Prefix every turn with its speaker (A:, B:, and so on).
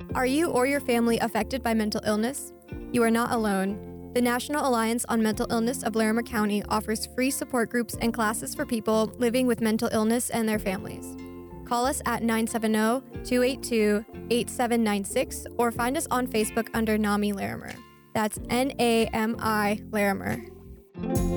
A: Are you or your family affected by mental illness? You are not alone. The National Alliance on Mental Illness of Larimer County offers free support groups and classes for people living with mental illness and their families. Call us at 970-282-8796 or find us on Facebook under NAMI Larimer. That's NAMI Larimer.